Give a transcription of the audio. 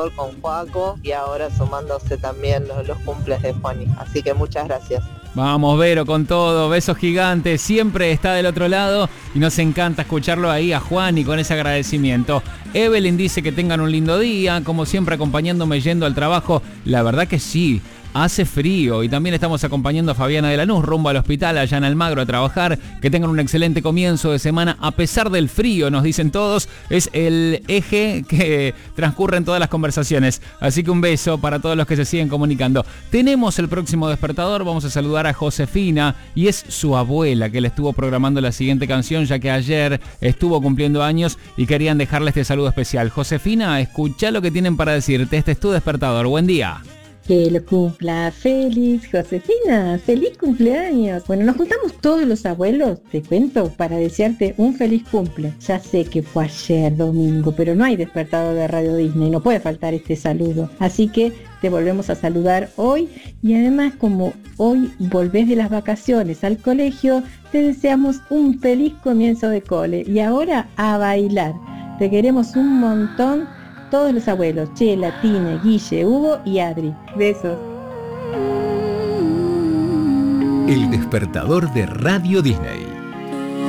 despertador con Joaco y ahora sumándose también los cumples de Juani. Así que muchas gracias. Vamos, Vero, con todo, besos gigantes, siempre está del otro lado y nos encanta escucharlo ahí a Juan y con ese agradecimiento. Evelyn dice que tengan un lindo día, como siempre acompañándome yendo al trabajo. La verdad que sí, hace frío y también estamos acompañando a Fabiana de Lanús rumbo al hospital allá en Almagro a trabajar. Que tengan un excelente comienzo de semana a pesar del frío, nos dicen todos. Es el eje que transcurre en todas las conversaciones. Así que un beso para todos los que se siguen comunicando. Tenemos el próximo despertador, vamos a saludar a Josefina y es su abuela que le estuvo programando la siguiente canción ya que ayer estuvo cumpliendo años y querían dejarle este saludo especial. Josefina, escucha lo que tienen para decirte. Este es tu despertador. Buen día. Que lo cumpla feliz, Josefina, feliz cumpleaños. Bueno, nos juntamos todos los abuelos, te cuento, para desearte un feliz cumple. Ya sé que fue ayer domingo, pero no hay despertador de Radio Disney, no puede faltar este saludo. Así que te volvemos a saludar hoy y además como hoy volvés de las vacaciones al colegio, te deseamos un feliz comienzo de cole. Y ahora a bailar. Te queremos un montón. Todos los abuelos, Chela, Tina, Guille, Hugo y Adri. Besos. El despertador de Radio Disney.